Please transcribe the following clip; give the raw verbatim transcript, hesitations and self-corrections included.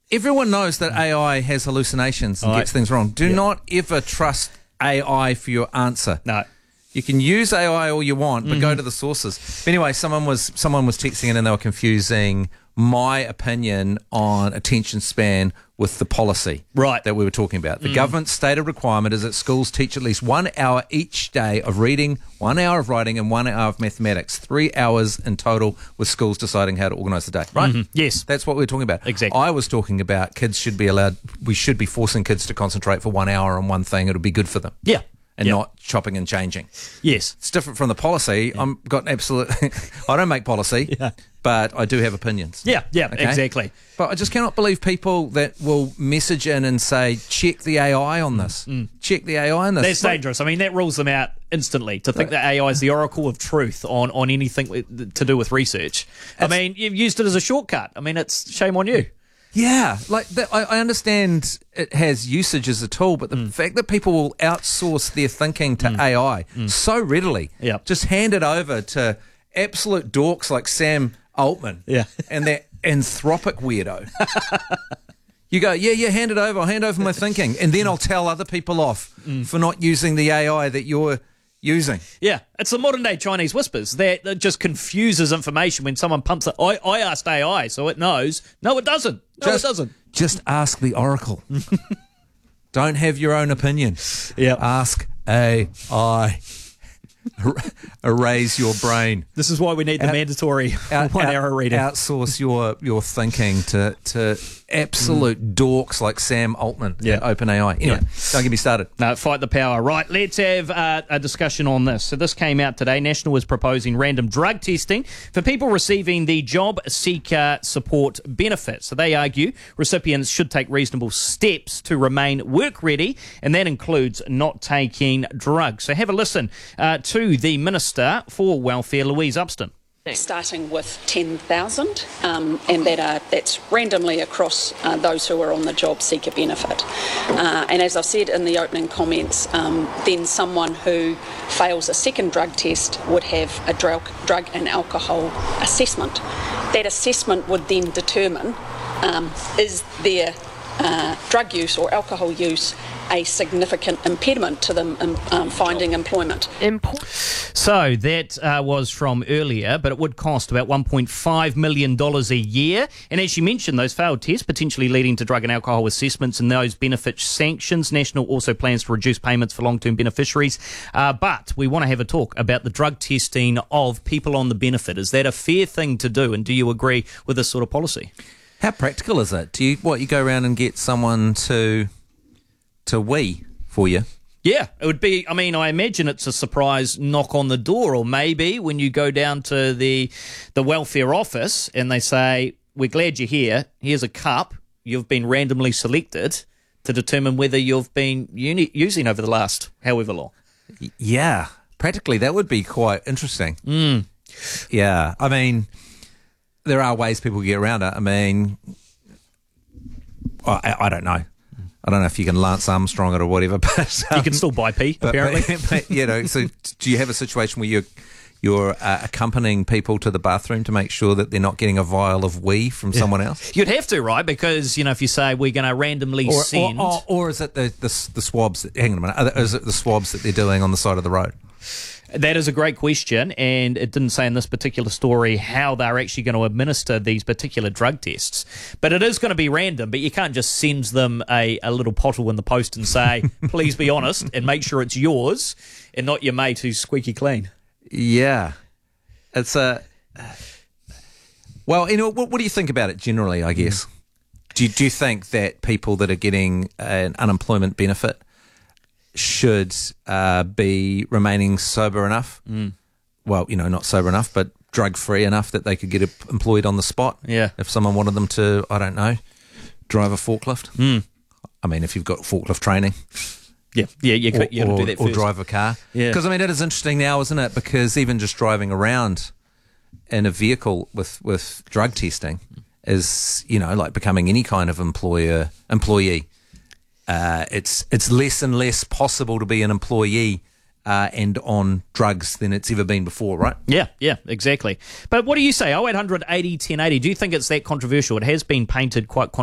everyone knows that A I has hallucinations and Right. gets things wrong. Do Yeah. not ever trust A I for your answer. No. You can use A I all you want, but mm-hmm. go to the sources. But anyway, someone was someone was texting in and they were confusing my opinion on attention span with the policy right. that we were talking about. The Mm. government's stated requirement is that schools teach at least one hour each day of reading, one hour of writing, and one hour of mathematics. Three hours in total with schools deciding how to organise the day. Right? Mm-hmm. Yes. That's what we were talking about. Exactly. I was talking about kids should be allowed, we should be forcing kids to concentrate for one hour on one thing. It'll be good for them. Yeah. And yep. not chopping and changing. Yes. It's different from the policy. Yeah. I'm got absolute. I don't make policy, yeah. but I do have opinions. Yeah, yeah, okay? exactly. But I just cannot believe people that will message in and say, check the A I on this. Mm. Check the A I on this. That's dangerous. I mean, that rules them out instantly. To think that A I is the oracle of truth on, on anything to do with research. I mean, you've used it as a shortcut. I mean, it's shame on you. Yeah, like the, I, I understand it has usage as a tool, but the mm. fact that people will outsource their thinking to mm. A I mm. so readily, yep. just hand it over to absolute dorks like Sam Altman yeah. and that anthropic weirdo. You go, yeah, yeah, hand it over, I'll hand over my thinking, and then I'll tell other people off mm. for not using the A I that you're using. Yeah, it's the modern day Chinese whispers that, that just confuses information when someone pumps it. I, I asked A I, so it knows. No, it doesn't. No, just, it doesn't. Just ask the Oracle. Don't have your own opinion. Yeah. Ask A I. Erase your brain. This is why we need the out, mandatory out, one out, hour reading. Outsource your, your thinking to, to absolute mm. dorks like Sam Altman yeah. at OpenAI. Anyway, yeah. don't get me started. No, fight the power. Right, let's have uh, a discussion on this. So this came out today. National is proposing random drug testing for people receiving the Job Seeker Support benefit. So they argue recipients should take reasonable steps to remain work ready, and that includes not taking drugs. So have a listen uh, to to the Minister for Welfare, Louise Upston. Starting with ten thousand, um, and that are, that's randomly across uh, those who are on the job seeker benefit. Uh, and as I said in the opening comments, um, then someone who fails a second drug test would have a drug, drug and alcohol assessment. That assessment would then determine um, is their uh, drug use or alcohol use a significant impediment to them um, um, finding employment. So that uh, was from earlier, but it would cost about one point five million dollars a year. And as you mentioned, those failed tests potentially leading to drug and alcohol assessments and those benefit sanctions. National also plans to reduce payments for long-term beneficiaries. Uh, but we want to have a talk about the drug testing of people on the benefit. Is that a fair thing to do? And do you agree with this sort of policy? How practical is it? Do you, what, you go around and get someone to... to wee for you? Yeah, it would be, I mean, I imagine it's a surprise knock on the door, or maybe when you go down to the the welfare office and they say, we're glad you're here, here's a cup, you've been randomly selected to determine whether you've been uni- using over the last however long. Yeah, practically that would be quite interesting. Mm. Yeah, I mean, there are ways people get around it. I mean, I, I don't know. I don't know if you can Lance Armstrong it or whatever, but um, you can still buy pee, but, apparently. But, but, you know, so do you have a situation where you're you're uh, accompanying people to the bathroom to make sure that they're not getting a vial of wee from yeah. someone else? You'd have to, right? Because you know, if you say we're going to randomly or, send, or, or, or is it the, the the swabs? That, hang on a minute, is it the swabs that they're doing on the side of the road? That is a great question, and it didn't say in this particular story how they're actually going to administer these particular drug tests. But it is going to be random, but you can't just send them a, a little bottle in the post and say, please be honest and make sure it's yours and not your mate who's squeaky clean. Yeah. It's a... Well, you know, what, what do you think about it generally, I guess? Mm. Do you, do you think that people that are getting an unemployment benefit should uh, be remaining sober enough? Mm. Well, you know, not sober enough, but drug-free enough that they could get employed on the spot. Yeah. If someone wanted them to, I don't know, drive a forklift. Mm. I mean, if you've got forklift training. Yeah, yeah, you could, you or, do that first. Or drive a car. Yeah. Because, I mean, it is interesting now, isn't it? Because even just driving around in a vehicle with, with drug testing is, you know, like becoming any kind of employer employee. Uh, it's it's less and less possible to be an employee uh, and on drugs than it's ever been before, right? Yeah, yeah, exactly. But what do you say? oh eight hundred eighty ten eighty. Do you think it's that controversial? It has been painted quite